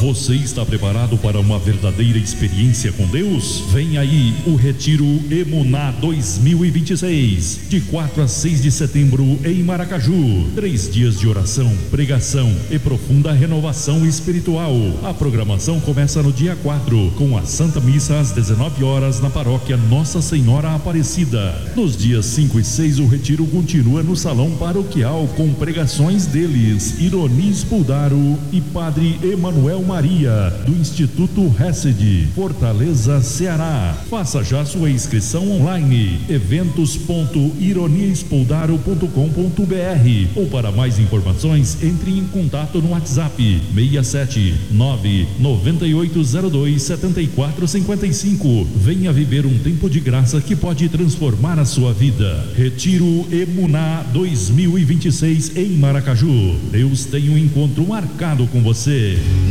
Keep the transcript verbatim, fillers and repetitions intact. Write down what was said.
Você está preparado para uma verdadeira experiência com Deus? Vem aí o Retiro Emuná dois mil e vinte e seis, de quatro a seis de setembro em Maracaju. Três dias de oração, pregação e profunda renovação espiritual. A programação começa no dia quatro, com a Santa Missa às dezenove horas na paróquia Nossa Senhora Aparecida. Nos dias cinco e seis, o retiro continua no salão paroquial com pregações deles, Ironi Spuldaro e Padre Emanuel Maria, do Instituto Hesed, Fortaleza, Ceará. Faça já sua inscrição online, eventos ponto ironiespuldaro ponto com ponto br, ou para mais informações entre em contato no WhatsApp seis sete nove nove oito zero dois sete quatro cinco cinco. Venha viver um tempo de graça que pode transformar a sua vida. Retiro Emuná dois mil e vinte e seis em Maracaju. Deus tem um encontro marcado com você.